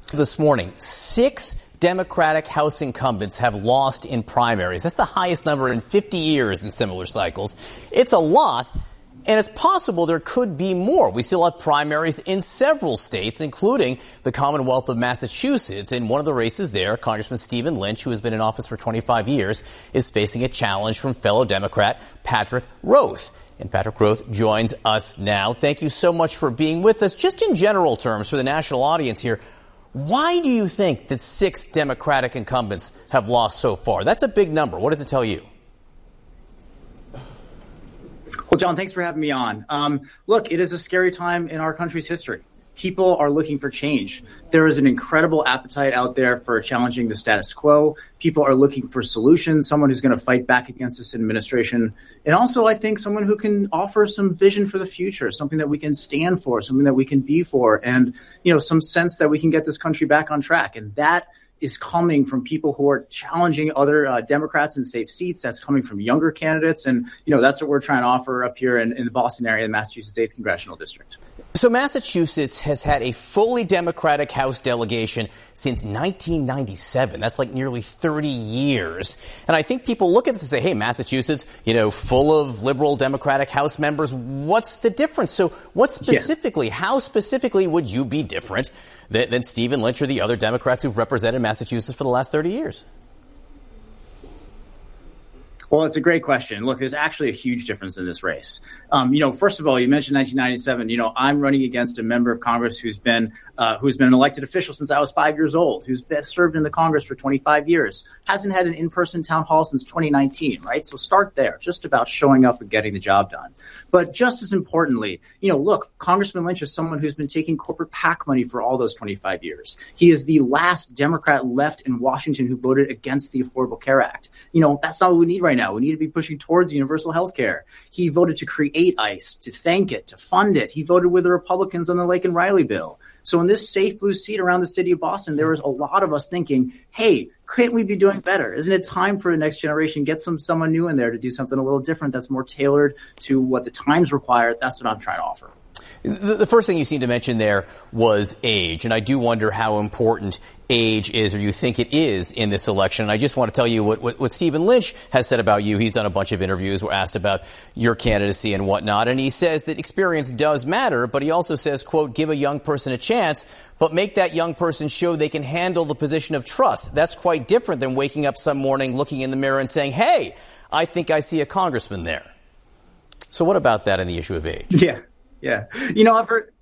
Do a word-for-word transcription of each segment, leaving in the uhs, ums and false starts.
This morning, six Democratic House incumbents have lost in primaries. That's the highest number in fifty years in similar cycles. It's a lot, and it's possible there could be more. We still have primaries in several states, including the Commonwealth of Massachusetts. In one of the races there, Congressman Stephen Lynch, who has been in office for twenty-five years, is facing a challenge from fellow Democrat Patrick Roth. And Patrick Roth joins us now. Thank you so much for being with us. Just in general terms for the national audience here, why do you think that six Democratic incumbents have lost so far? That's a big number. What does it tell you? Well, John, thanks for having me on. Um, look, it is a scary time in our country's history. People are looking for change. There is an incredible appetite out there for challenging the status quo. People are looking for solutions, someone who's going to fight back against this administration. And also, I think, someone who can offer some vision for the future, something that we can stand for, something that we can be for, and, you know, some sense that we can get this country back on track. And that is coming from people who are challenging other uh, Democrats in safe seats. That's coming from younger candidates. And, you know, that's what we're trying to offer up here in, in the Boston area, the Massachusetts eighth Congressional District. So Massachusetts has had a fully Democratic House delegation since nineteen ninety-seven. That's like nearly thirty years. And I think people look at this and say, hey, Massachusetts, you know, full of liberal Democratic House members. What's the difference? So what specifically, yeah. how specifically would you be different than, than Stephen Lynch or the other Democrats who've represented Massachusetts for the last thirty years? Well, it's a great question. Look, there's actually a huge difference in this race. Um, you know, first of all, you mentioned nineteen ninety-seven. You know, I'm running against a member of Congress who's been uh, who's been an elected official since I was five years old, who's been, served in the Congress for twenty-five years, hasn't had an in-person town hall since twenty nineteen, right? So start there, just about showing up and getting the job done. But just as importantly, you know, look, Congressman Lynch is someone who's been taking corporate PAC money for all those twenty-five years. He is the last Democrat left in Washington who voted against the Affordable Care Act. You know, that's not what we need right now. We need to be pushing towards universal health care. He voted to create ICE, to thank it, to fund it. He voted with the Republicans on the Lake and Riley bill. So in this safe blue seat around the city of Boston, there was a lot of us thinking, hey, couldn't we be doing better? Isn't it time for the next generation? Get some someone new in there to do something a little different that's more tailored to what the times require. That's what I'm trying to offer. The first thing you seemed to mention there was age, and I do wonder how important age is, or you think it is, in this election. And I just want to tell you what, what, what Stephen Lynch has said about you. He's done a bunch of interviews. We're asked about your candidacy and whatnot, and he says that experience does matter, but he also says, quote, give a young person a chance, but make that young person show they can handle the position of trust. That's quite different than waking up some morning, looking in the mirror and saying, hey, I think I see a congressman there. So what about that in the issue of age? Yeah. Yeah. You know, I've heard,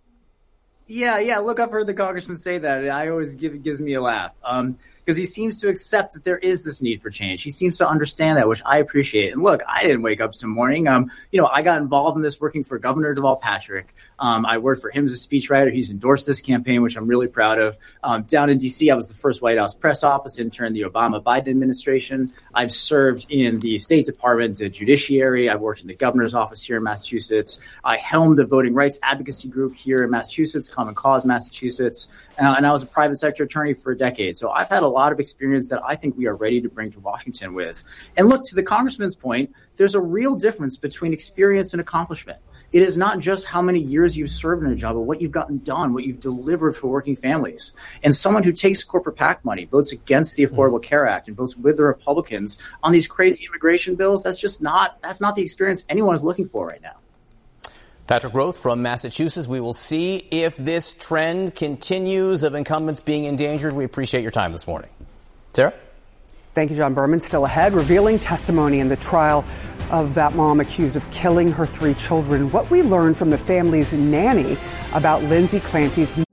yeah, yeah, look, I've heard the congressman say that. And I always give, it gives me a laugh. Um, because he seems to accept that there is this need for change. He seems to understand that, which I appreciate. And look, I didn't wake up some morning. Um, you know, I got involved in this working for Governor Deval Patrick. Um, I worked for him as a speechwriter. He's endorsed this campaign, which I'm really proud of. Um, down in D C, I was the first White House press office intern in the Obama-Biden administration. I've served in the State Department, the judiciary. I've worked in the governor's office here in Massachusetts. I helmed a voting rights advocacy group here in Massachusetts, Common Cause Massachusetts. Uh, and I was a private sector attorney for a decade. So I've had a lot of experience that I think we are ready to bring to Washington with. And look, to the congressman's point, there's a real difference between experience and accomplishment. It is not just how many years you've served in a job, but what you've gotten done, what you've delivered for working families. And someone who takes corporate PAC money, votes against the Affordable Care Act, and votes with the Republicans on these crazy immigration bills, that's just not, that's not the experience anyone is looking for right now. Patrick Roth from Massachusetts. We will see if this trend continues of incumbents being endangered. We appreciate your time this morning. Sarah? Thank you, John Berman. Still ahead, revealing testimony in the trial of that mom accused of killing her three children. What we learned from the family's nanny about Lindsay Clancy's